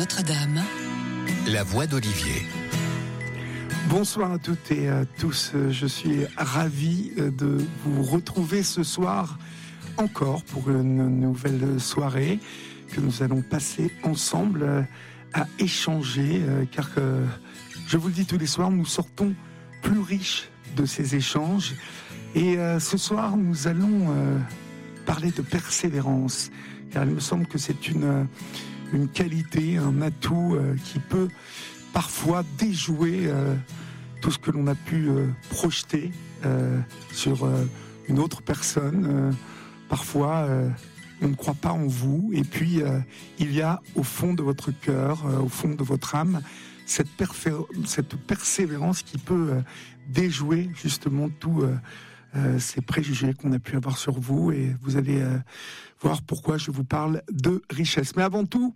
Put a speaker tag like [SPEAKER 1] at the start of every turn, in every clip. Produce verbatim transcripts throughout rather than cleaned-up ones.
[SPEAKER 1] Notre-Dame. La voix d'Olivier.
[SPEAKER 2] Bonsoir à toutes et à tous. Je suis ravi de vous retrouver ce soir encore pour une nouvelle soirée que nous allons passer ensemble à échanger, car je vous le dis tous les soirs, nous sortons plus riches de ces échanges. Et ce soir, nous allons parler de persévérance, car il me semble que c'est une, une qualité, un atout qui peut parfois déjouer euh, tout ce que l'on a pu euh, projeter euh, sur euh, une autre personne. Euh, parfois, euh, on ne croit pas en vous. Et puis, euh, il y a au fond de votre cœur, euh, au fond de votre âme, cette, perfé- cette persévérance qui peut euh, déjouer justement tous euh, euh, ces préjugés qu'on a pu avoir sur vous. Et vous allez euh, voir pourquoi je vous parle de richesse. Mais avant tout,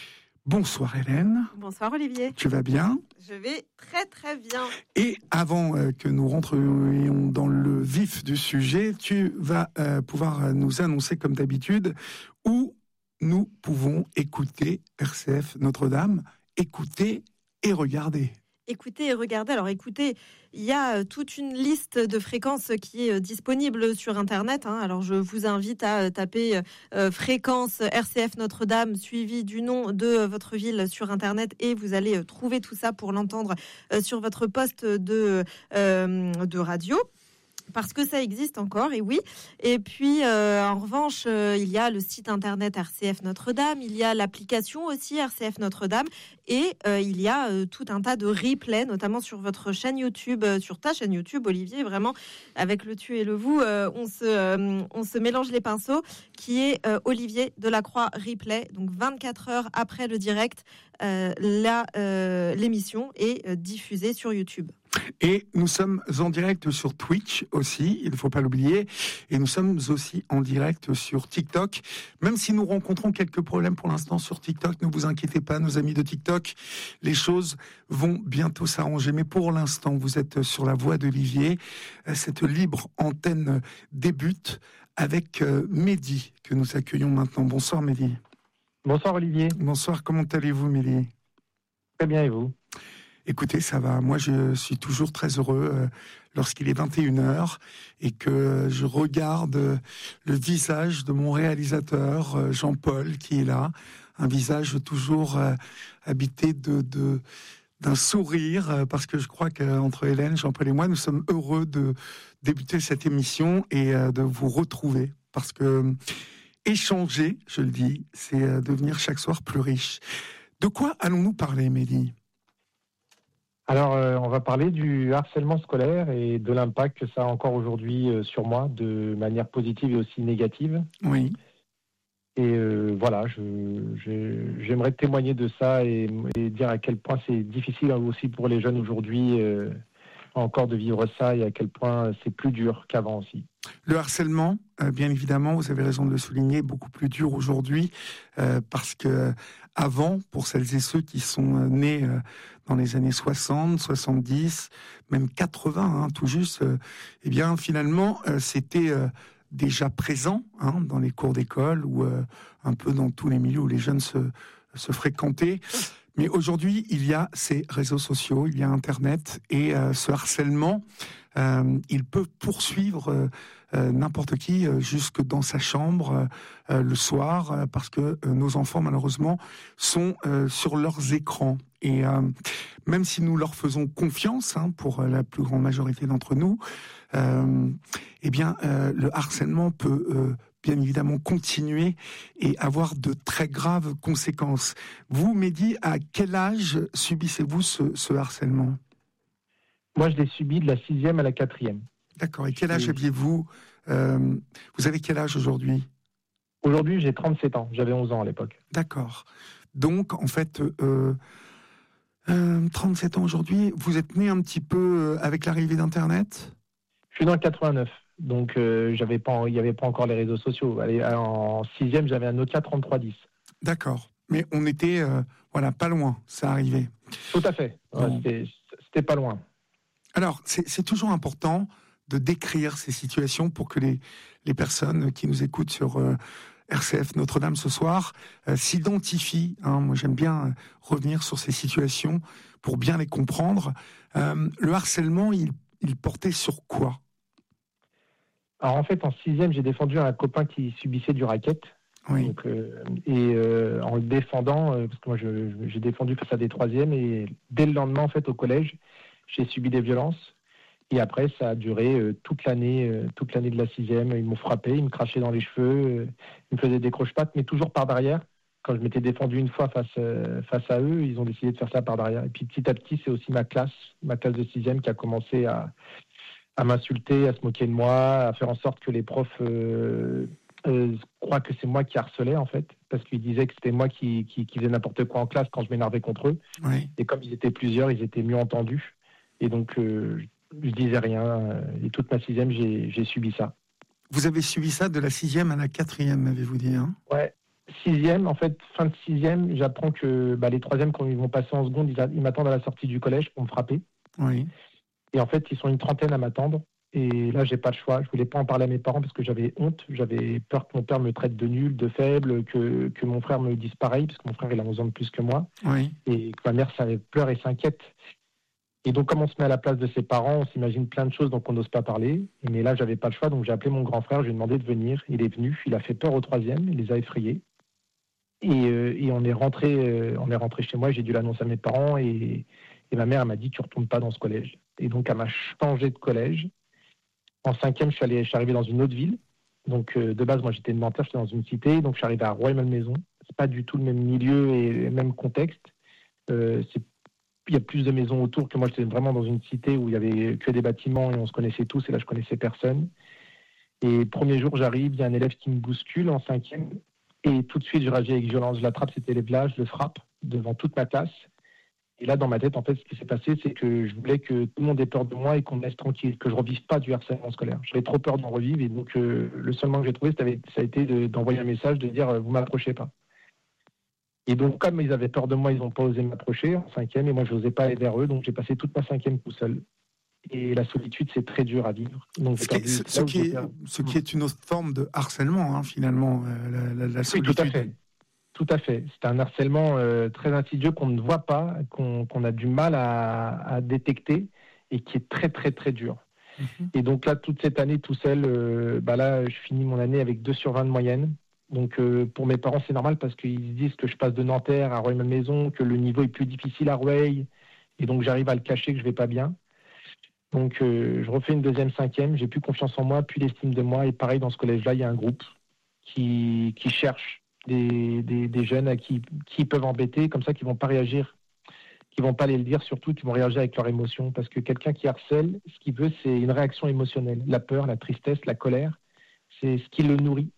[SPEAKER 2] bonsoir Hélène.
[SPEAKER 3] Bonsoir Olivier.
[SPEAKER 2] Tu vas bien ?
[SPEAKER 3] Je vais très très bien.
[SPEAKER 2] Et avant euh, que nous rentrions dans le vif du sujet, tu vas euh, pouvoir nous annoncer comme d'habitude où nous pouvons écouter R C F Notre-Dame, écouter et regarder.
[SPEAKER 3] Écoutez et regardez. Alors écoutez, il y a toute une liste de fréquences qui est disponible sur Internet. Hein. Alors je vous invite à taper euh, fréquence R C F Notre-Dame suivi du nom de votre ville sur Internet et vous allez trouver tout ça pour l'entendre euh, sur votre poste de, euh, de radio. Parce que ça existe encore, et oui. Et puis, euh, en revanche, euh, il y a le site internet R C F Notre-Dame, il y a l'application aussi R C F Notre-Dame, et euh, il y a euh, tout un tas de replays, notamment sur votre chaîne YouTube, euh, sur ta chaîne YouTube, Olivier. Vraiment, avec le tu et le vous, euh, on se, euh, on se mélange les pinceaux, qui est euh, Olivier Delacroix Replay. Donc, vingt-quatre heures après le direct, euh, la, euh, l'émission est euh, diffusée sur YouTube.
[SPEAKER 2] Et nous sommes en direct sur Twitch aussi, il ne faut pas l'oublier. Et nous sommes aussi en direct sur TikTok. Même si nous rencontrons quelques problèmes pour l'instant sur TikTok, ne vous inquiétez pas, nos amis de TikTok, les choses vont bientôt s'arranger. Mais pour l'instant, vous êtes sur la voie d'Olivier. Cette libre antenne débute avec Mehdi, que nous accueillons maintenant. Bonsoir Mehdi.
[SPEAKER 4] Bonsoir Olivier.
[SPEAKER 2] Bonsoir, comment allez-vous Mehdi ?
[SPEAKER 4] Très bien, et vous ?
[SPEAKER 2] Écoutez, ça va. Moi, je suis toujours très heureux euh, lorsqu'il est vingt et une heures et que je regarde euh, le visage de mon réalisateur, euh, Jean-Paul, qui est là. Un visage toujours euh, habité de, de, d'un sourire, euh, parce que je crois qu'entre Hélène, Jean-Paul et moi, nous sommes heureux de débuter cette émission et euh, de vous retrouver. Parce que euh, échanger, je le dis, c'est euh, devenir chaque soir plus riche. De quoi allons-nous parler, Mélie ?
[SPEAKER 4] Alors, euh, on va parler du harcèlement scolaire et de l'impact que ça a encore aujourd'hui euh, sur moi, de manière positive et aussi négative.
[SPEAKER 2] Oui.
[SPEAKER 4] Et euh, voilà, je, je, j'aimerais témoigner de ça et, et dire à quel point c'est difficile aussi pour les jeunes aujourd'hui euh, encore de vivre ça et à quel point c'est plus dur qu'avant aussi.
[SPEAKER 2] Le harcèlement, euh, bien évidemment, vous avez raison de le souligner, est beaucoup plus dur aujourd'hui euh, parce que avant, pour celles et ceux qui sont nés euh, dans les années soixante, soixante-dix, même quatre-vingts, hein, tout juste, euh, eh bien finalement, euh, c'était euh, déjà présent hein, dans les cours d'école ou euh, un peu dans tous les milieux où les jeunes se, se fréquentaient. Mais aujourd'hui, il y a ces réseaux sociaux, il y a Internet, et euh, ce harcèlement, euh, il peut poursuivre euh, euh, n'importe qui euh, jusque dans sa chambre euh, le soir, euh, parce que euh, nos enfants, malheureusement, sont euh, sur leurs écrans. Et euh, même si nous leur faisons confiance, hein, pour la plus grande majorité d'entre nous, euh, eh bien, euh, le harcèlement peut euh, bien évidemment continuer et avoir de très graves conséquences. Vous, Mehdi, à quel âge subissez-vous ce, ce harcèlement ?
[SPEAKER 4] Moi, je l'ai subi de la sixième à la quatrième.
[SPEAKER 2] D'accord. Et quel âge aviez-vous ? euh, Vous avez quel âge aujourd'hui ?
[SPEAKER 4] Aujourd'hui, j'ai trente-sept ans. J'avais onze ans à l'époque.
[SPEAKER 2] D'accord. Donc, en fait, euh, euh, trente-sept ans aujourd'hui, vous êtes né un petit peu avec l'arrivée d'Internet ?
[SPEAKER 4] Je suis dans le quatre-vingt-neuf. Donc, euh, j'avais pas, il n'y avait pas encore les réseaux sociaux. Allez, en sixième, j'avais un Nokia trente-trois dix.
[SPEAKER 2] D'accord. Mais on était, euh, voilà, pas loin. Ça arrivait.
[SPEAKER 4] Tout à fait. Ouais, bon. c'était, c'était pas loin.
[SPEAKER 2] Alors, c'est, c'est toujours important de décrire ces situations pour que les, les personnes qui nous écoutent sur euh, R C F Notre-Dame ce soir euh, s'identifient. Hein, moi, j'aime bien euh, revenir sur ces situations pour bien les comprendre. Euh, le harcèlement, il, il portait sur quoi?
[SPEAKER 4] Alors en fait, en sixième, j'ai défendu un copain qui subissait du racket.
[SPEAKER 2] Oui.
[SPEAKER 4] Donc, euh, et euh, en le défendant, euh, parce que moi je, je, j'ai défendu face à des troisièmes, et dès le lendemain, en fait, au collège, j'ai subi des violences. Et après, ça a duré euh, toute l'année, euh, toute l'année de la sixième. Ils m'ont frappé, ils me crachaient dans les cheveux, euh, ils me faisaient des croche-pattes, mais toujours par derrière. Quand je m'étais défendu une fois face, euh, face à eux, ils ont décidé de faire ça par derrière. Et puis petit à petit, c'est aussi ma classe, ma classe de sixième qui a commencé à, à m'insulter, à se moquer de moi, à faire en sorte que les profs euh, euh, croient que c'est moi qui harcelais, en fait, parce qu'ils disaient que c'était moi qui, qui, qui faisais n'importe quoi en classe quand je m'énervais contre eux.
[SPEAKER 2] Oui.
[SPEAKER 4] Et comme ils étaient plusieurs, ils étaient mieux entendus. Et donc, euh, je disais rien. Et toute ma sixième, j'ai, j'ai subi ça.
[SPEAKER 2] Vous avez subi ça de la sixième à la quatrième, m'avez-vous dit, hein?
[SPEAKER 4] Ouais. Sixième, en fait, fin de sixième, j'apprends que bah, les troisièmes, quand ils vont passer en seconde, ils, a, ils m'attendent à la sortie du collège pour me frapper.
[SPEAKER 2] Oui.
[SPEAKER 4] Et en fait, ils sont une trentaine à m'attendre. Et là, j'ai pas le choix. Je voulais pas en parler à mes parents parce que j'avais honte. J'avais peur que mon père me traite de nul, de faible, que, que mon frère me dise pareil, parce que mon frère, il a onze ans de plus que moi.
[SPEAKER 2] Oui.
[SPEAKER 4] Et que ma mère, ça pleure et s'inquiète. Et donc, comme on se met à la place de ses parents, on s'imagine plein de choses, donc on n'ose pas parler. Mais là, j'avais pas le choix, donc j'ai appelé mon grand frère, je lui ai demandé de venir. Il est venu, il a fait peur au troisième, il les a effrayés. Et, euh, et on est rentré, euh, on est rentré chez moi. J'ai dû l'annoncer à mes parents et, et ma mère elle m'a dit tu retournes pas dans ce collège. Et donc elle m'a changé de collège. En cinquième, je suis allé, je suis arrivé dans une autre ville. Donc euh, de base, moi j'étais de Nanterre, j'étais dans une cité. Donc je suis arrivé à Rueil-Malmaison. C'est pas du tout le même milieu et le même contexte. Euh, c'est, il y a plus de maisons autour que moi. J'étais vraiment dans une cité où il y avait que des bâtiments et on se connaissait tous. Et là, je connaissais personne. Et premier jour, j'arrive, il y a un élève qui me bouscule en cinquième. Et tout de suite, je réagis avec violence. Je l'attrape, cet élève-là, je le frappe devant toute ma classe. Et là, dans ma tête, en fait, ce qui s'est passé, c'est que je voulais que tout le monde ait peur de moi et qu'on me laisse tranquille, que je ne revive pas du harcèlement scolaire. J'avais trop peur d'en revivre. Et donc, euh, le seul moment que j'ai trouvé, ça a été de, d'envoyer un message, de dire euh, « vous m'approchez pas ». Et donc, comme ils avaient peur de moi, ils n'ont pas osé m'approcher en cinquième. Et moi, je n'osais pas aller vers eux. Donc, j'ai passé toute ma cinquième tout seul. Et la solitude, c'est très dur à vivre. Donc,
[SPEAKER 2] ce, qui est, ce, ce, qui est, ce qui est une autre forme de harcèlement, hein, finalement, euh, la, la, la solitude.
[SPEAKER 4] Oui, tout à fait. Tout à fait. C'est un harcèlement euh, très insidieux qu'on ne voit pas, qu'on, qu'on a du mal à, à détecter et qui est très, très, très dur. Mm-hmm. Et donc là, toute cette année, tout seul, euh, bah là, je finis mon année avec deux sur vingt de moyenne. Donc euh, pour mes parents, c'est normal parce qu'ils disent que je passe de Nanterre à Rueil-Malmaison, que le niveau est plus difficile à Rueil. Et donc j'arrive à le cacher que je ne vais pas bien. Donc, euh, je refais une deuxième, cinquième. J'ai plus confiance en moi, plus l'estime de moi. Et pareil, dans ce collège-là, il y a un groupe qui, qui cherche des, des, des jeunes à qui, qui peuvent embêter, comme ça, qui vont pas réagir, qui vont pas aller le dire, surtout, qui vont réagir avec leurs émotions. Parce que quelqu'un qui harcèle, ce qu'il veut, c'est une réaction émotionnelle. La peur, la tristesse, la colère, c'est ce qui le nourrit.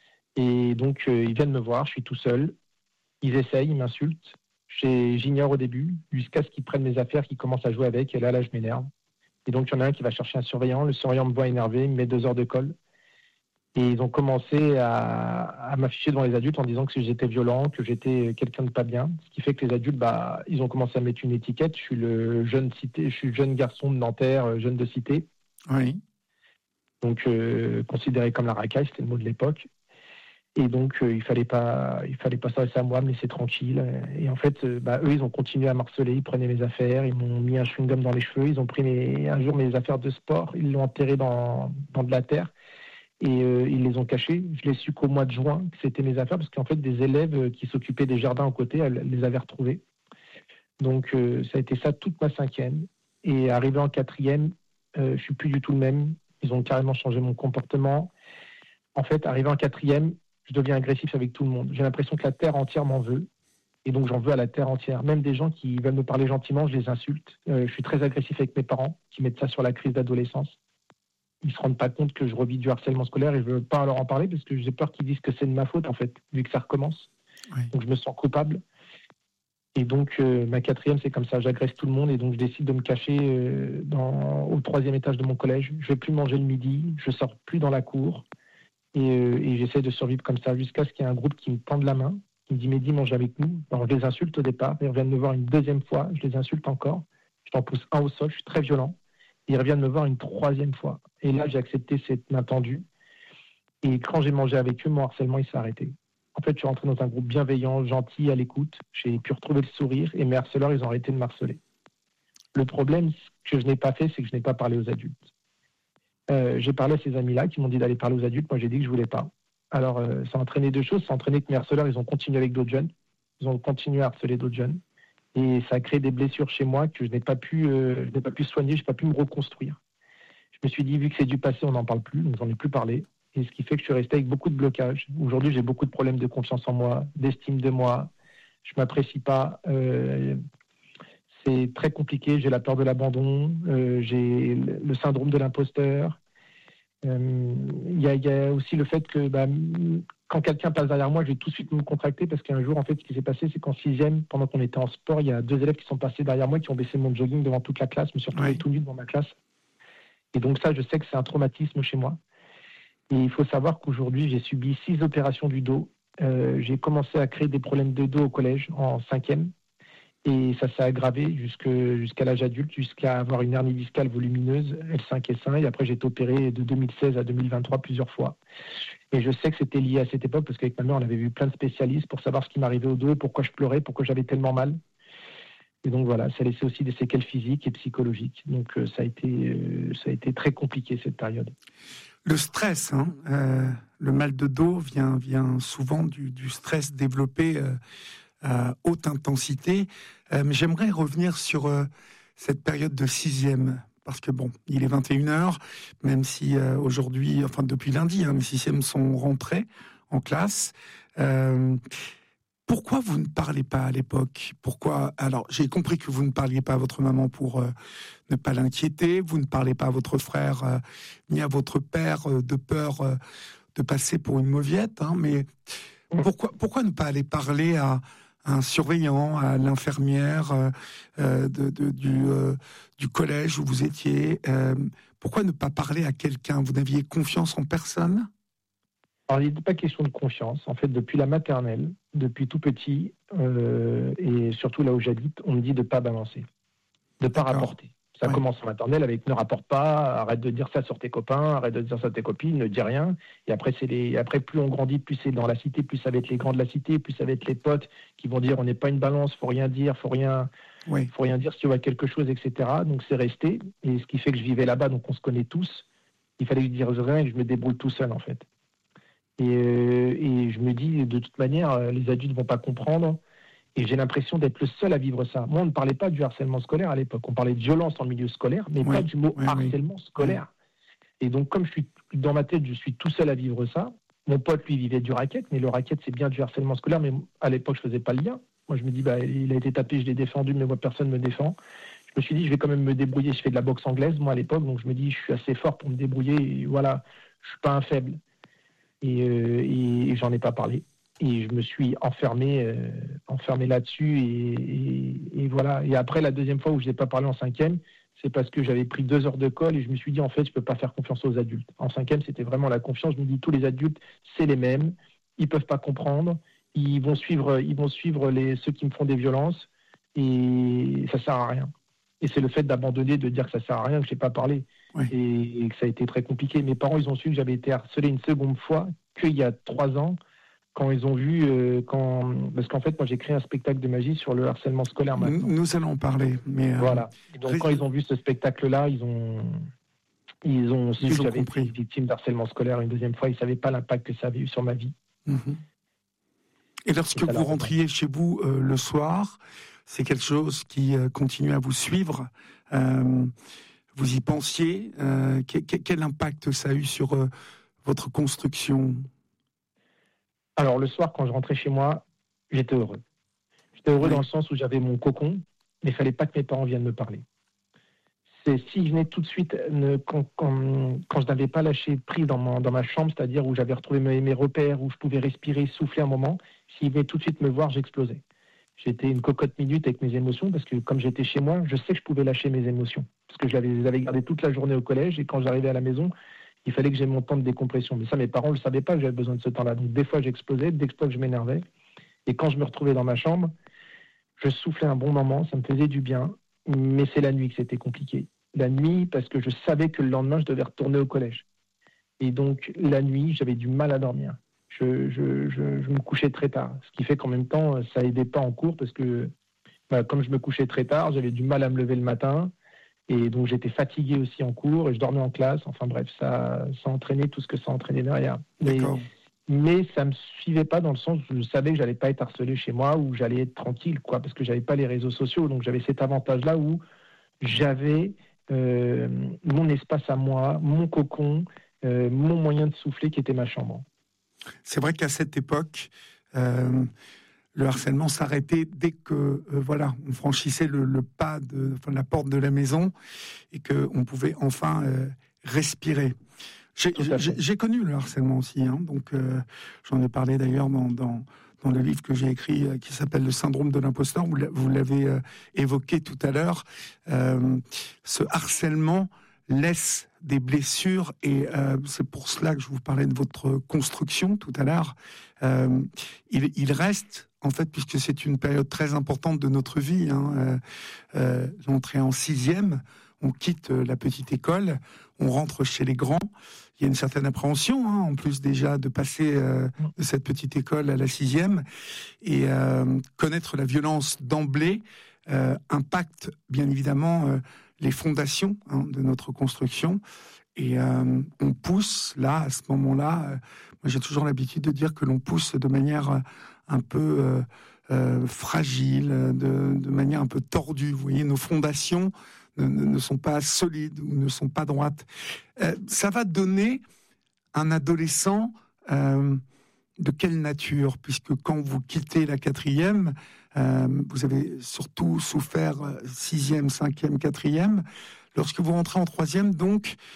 [SPEAKER 4] Et donc, euh, ils viennent me voir, je suis tout seul. Ils essayent, ils m'insultent. J'ignore au début, jusqu'à ce qu'ils prennent mes affaires, qu'ils commencent à jouer avec. Et là, là, je m'énerve. Et donc, il y en a un qui va chercher un surveillant. Le surveillant me voit énervé, il me met deux heures de colle. Et ils ont commencé à, à m'afficher devant les adultes en disant que j'étais violent, que j'étais quelqu'un de pas bien. Ce qui fait que les adultes, bah, ils ont commencé à mettre une étiquette. Je suis le jeune cité, je suis le jeune garçon de Nanterre, jeune de cité.
[SPEAKER 2] Oui.
[SPEAKER 4] Donc, euh, considéré comme la racaille, c'était le mot de l'époque. Et donc, euh, il fallait pas, il fallait pas s'adresser à moi, me laisser tranquille. Et en fait, euh, bah, eux, ils ont continué à m'harceler. Ils prenaient mes affaires, ils m'ont mis un chewing-gum dans les cheveux. Ils ont pris mes, un jour mes affaires de sport, ils l'ont enterré dans, dans de la terre et euh, ils les ont cachées. Je l'ai su qu'au mois de juin, que c'était mes affaires, parce qu'en fait, des élèves qui s'occupaient des jardins à côté, elles les avaient retrouvées. Donc, euh, ça a été ça toute ma cinquième. Et arrivé en quatrième, euh, je suis plus du tout le même. Ils ont carrément changé mon comportement. En fait, arrivé en quatrième, je deviens agressif avec tout le monde. J'ai l'impression que la terre entière m'en veut. Et donc, j'en veux à la terre entière. Même des gens qui veulent me parler gentiment, je les insulte. Euh, je suis très agressif avec mes parents, qui mettent ça sur la crise d'adolescence. Ils ne se rendent pas compte que je revis du harcèlement scolaire et je ne veux pas leur en parler parce que j'ai peur qu'ils disent que c'est de ma faute, en fait, vu que ça recommence. Oui. Donc, je me sens coupable. Et donc, euh, ma quatrième, c'est comme ça. J'agresse tout le monde et donc je décide de me cacher euh, dans, au troisième étage de mon collège. Je ne vais plus manger le midi. Je ne sors plus dans la cour. Et, euh, et j'essaie de survivre comme ça jusqu'à ce qu'il y ait un groupe qui me tende la main, qui me dit « Mehdi, mange avec nous ». Alors, je les insulte au départ. Ils reviennent me voir une deuxième fois. Je les insulte encore. Je t'en pousse un au sol. Je suis très violent. Ils reviennent me voir une troisième fois. Et là, j'ai accepté cette main tendue. Et quand j'ai mangé avec eux, mon harcèlement, il s'est arrêté. En fait, je suis rentré dans un groupe bienveillant, gentil, à l'écoute. J'ai pu retrouver le sourire et mes harceleurs, ils ont arrêté de m'harceler. Le problème que je n'ai pas fait, c'est que je n'ai pas parlé aux adultes. Euh, j'ai parlé à ces amis-là qui m'ont dit d'aller parler aux adultes. Moi, j'ai dit que je ne voulais pas. Alors, euh, ça a entraîné deux choses. Ça a entraîné que mes harceleurs, ils ont continué avec d'autres jeunes. Ils ont continué à harceler d'autres jeunes. Et ça a créé des blessures chez moi que je n'ai pas pu, euh, je n'ai pas pu soigner, je n'ai pas pu me reconstruire. Je me suis dit, vu que c'est du passé, on n'en parle plus, donc j'en ai plus parlé. Et ce qui fait que je suis resté avec beaucoup de blocages. Aujourd'hui, j'ai beaucoup de problèmes de confiance en moi, d'estime de moi. Je ne m'apprécie pas. Euh, c'est très compliqué. J'ai la peur de l'abandon. Euh, j'ai le syndrome de l'imposteur. Il euh, y, y a aussi le fait que bah, quand quelqu'un passe derrière moi, je vais tout de suite me contracter parce qu'un jour, en fait, ce qui s'est passé, c'est qu'en sixième, pendant qu'on était en sport, il y a deux élèves qui sont passés derrière moi, qui ont baissé mon jogging devant toute la classe. Je me suis retrouvé oui. tout nu devant ma classe. Et donc ça, je sais que c'est un traumatisme chez moi. Et il faut savoir qu'aujourd'hui, j'ai subi six opérations du dos. Euh, j'ai commencé à créer des problèmes de dos au collège en cinquième. Et ça s'est aggravé jusque, jusqu'à l'âge adulte, jusqu'à avoir une hernie discale volumineuse, L cinq S un. Et après, j'ai été opéré de deux mille seize à deux mille vingt-trois plusieurs fois. Et je sais que c'était lié à cette époque, parce qu'avec ma mère, on avait vu plein de spécialistes pour savoir ce qui m'arrivait au dos, pourquoi je pleurais, pourquoi j'avais tellement mal. Et donc voilà, ça a laissé aussi des séquelles physiques et psychologiques. Donc euh, ça a été, euh, ça a été très compliqué cette période.
[SPEAKER 2] Le stress, hein, euh, le mal de dos vient, vient souvent du, du stress développé euh, à haute intensité. Euh, mais j'aimerais revenir sur euh, cette période de sixième, parce que bon, il est vingt et une heures, même si euh, aujourd'hui, enfin depuis lundi, hein, mes sixièmes sont rentrés en classe. Euh, Pourquoi vous ne parlez pas à l'époque ? Pourquoi ? Alors, j'ai compris que vous ne parliez pas à votre maman pour euh, ne pas l'inquiéter. Vous ne parlez pas à votre frère euh, ni à votre père euh, de peur euh, de passer pour une mauviette. Hein, mais pourquoi, pourquoi ne pas aller parler à, à un surveillant, à l'infirmière euh, de, de, du, euh, du collège où vous étiez ? euh, Pourquoi ne pas parler à quelqu'un ? Vous n'aviez confiance en personne ?
[SPEAKER 4] Alors, il n'est pas question de confiance. En fait, depuis la maternelle, depuis tout petit, euh, et surtout là où j'habite, on me dit de ne pas balancer, de ne pas D'accord. rapporter. Ça ouais. commence en maternelle avec ne rapporte pas, arrête de dire ça sur tes copains, arrête de dire ça sur tes copines, ne dis rien. Et après, c'est les... après, plus on grandit, plus c'est dans la cité, plus ça va être les grands de la cité, plus ça va être les potes qui vont dire on n'est pas une balance, faut rien dire, faut rien, oui. faut rien dire si tu vois quelque chose, et cetera. Donc c'est resté. Et ce qui fait que je vivais là-bas, donc on se connaît tous. Il fallait que je dise rien et que je me débrouille tout seul en fait. Et, euh, et je me dis, de toute manière, les adultes ne vont pas comprendre. Et j'ai l'impression d'être le seul à vivre ça. Moi, on ne parlait pas du harcèlement scolaire à l'époque. On parlait de violence en milieu scolaire, mais oui, pas du mot oui, harcèlement oui. scolaire. Et donc, comme je suis dans ma tête, je suis tout seul à vivre ça. Mon pote, lui, vivait du racket, mais le racket, c'est bien du harcèlement scolaire. Mais à l'époque, je ne faisais pas le lien. Moi, je me dis, bah, il a été tapé, je l'ai défendu, mais moi, personne ne me défend. Je me suis dit, je vais quand même me débrouiller. Je fais de la boxe anglaise, moi, à l'époque. Donc, je me dis, je suis assez fort pour me débrouiller. Et voilà, je ne suis pas un faible. Et, euh, et, et j'en ai pas parlé. Et je me suis enfermé, euh, enfermé là-dessus. Et, et, et voilà. Et après, la deuxième fois où je n'ai pas parlé en cinquième, c'est parce que j'avais pris deux heures de colle et je me suis dit, en fait, je ne peux pas faire confiance aux adultes. En cinquième, c'était vraiment la confiance. Je me dis, tous les adultes, c'est les mêmes. Ils ne peuvent pas comprendre. Ils vont suivre, ils vont suivre les, ceux qui me font des violences. Et ça ne sert à rien. Et c'est le fait d'abandonner, de dire que ça ne sert à rien, que je n'ai pas parlé. Oui. Et, et que ça a été très compliqué. Mes parents, ils ont su que j'avais été harcelé une seconde fois, qu'il y a trois ans, quand ils ont vu, euh, quand... parce qu'en fait, moi, j'ai créé un spectacle de magie sur le harcèlement scolaire maintenant.
[SPEAKER 2] Nous, nous allons en parler. Mais euh...
[SPEAKER 4] Voilà. Et donc, Ré... quand ils ont vu ce spectacle-là, ils ont, ils ont su ils que j'avais compris. été victime d'harcèlement scolaire une deuxième fois. Ils ne savaient pas l'impact que ça avait eu sur ma vie.
[SPEAKER 2] Mmh. Et lorsque vous rentriez chez vous euh, le soir, c'est quelque chose qui euh, continue à vous suivre. Euh, vous y pensiez euh, quel, quel impact ça a eu sur euh, votre construction ?
[SPEAKER 4] Alors, le soir, quand je rentrais chez moi, j'étais heureux. J'étais heureux oui. dans le sens où j'avais mon cocon, mais il ne fallait pas que mes parents viennent me parler. C'est si je venais tout de suite, ne, quand, quand, quand je n'avais pas lâché prise dans, mon, dans ma chambre, c'est-à-dire où j'avais retrouvé mes, mes repères, où je pouvais respirer, souffler un moment, s'ils venaient tout de suite me voir, j'explosais. J'étais une cocotte minute avec mes émotions, parce que comme j'étais chez moi, je sais que je pouvais lâcher mes émotions. Parce que je les avais gardées toute la journée au collège, et quand j'arrivais à la maison, il fallait que j'aie mon temps de décompression. Mais ça, mes parents ne le savaient pas que j'avais besoin de ce temps-là. Donc des fois, j'explosais, des fois que je m'énervais. Et quand je me retrouvais dans ma chambre, je soufflais un bon moment, ça me faisait du bien. Mais c'est la nuit que c'était compliqué. La nuit, parce que je savais que le lendemain, je devais retourner au collège. Et donc, la nuit, j'avais du mal à dormir. Je, je, je, je me couchais très tard. Ce qui fait qu'en même temps, ça aidait pas en cours parce que, bah, comme je me couchais très tard, j'avais du mal à me lever le matin. Et donc, j'étais fatigué aussi en cours et je dormais en classe. Enfin bref, ça, ça entraînait tout ce que ça entraînait derrière. Mais, mais ça ne me suivait pas dans le sens où je savais que j'allais pas être harcelé chez moi, où j'allais être tranquille, quoi, parce que j'avais pas les réseaux sociaux. Donc, j'avais cet avantage-là où j'avais euh, mon espace à moi, mon cocon, euh, mon moyen de souffler qui était ma chambre.
[SPEAKER 2] C'est vrai qu'à cette époque, euh, le harcèlement s'arrêtait dès que euh, voilà, on franchissait le, le pas de enfin, la porte de la maison et qu'on pouvait enfin euh, respirer. J'ai, j'ai, j'ai connu le harcèlement aussi, hein, donc euh, j'en ai parlé d'ailleurs dans, dans, dans le livre que j'ai écrit euh, qui s'appelle Le syndrome de l'imposteur. Vous, vous l'avez euh, évoqué tout à l'heure. Euh, ce harcèlement laisse des blessures et euh, c'est pour cela que je vous parlais de votre construction tout à l'heure. Euh, il, il reste, en fait, puisque c'est une période très importante de notre vie, hein, euh, euh, l'entrée en sixième, on quitte la petite école, on rentre chez les grands. Il y a une certaine appréhension, hein, en plus déjà de passer euh, de cette petite école à la sixième et euh, connaître la violence d'emblée euh, impacte bien évidemment euh, les fondations hein, de notre construction et euh, on pousse là, à ce moment-là, euh, moi j'ai toujours l'habitude de dire que l'on pousse de manière euh, un peu euh, euh, fragile, de, de manière un peu tordue. Vous voyez, nos fondations ne, ne sont pas solides ou ne sont pas droites. Euh, ça va donner un adolescent euh, de quelle nature ? Puisque quand vous quittez la quatrième, euh, vous avez surtout souffert sixième, cinquième, quatrième. Lorsque vous rentrez en troisième, donc,